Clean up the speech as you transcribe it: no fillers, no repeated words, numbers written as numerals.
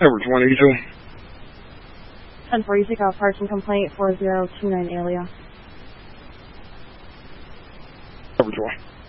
Average 1 Eagle. 10-4, you take out parking complaint 4029 Alia. Average 1.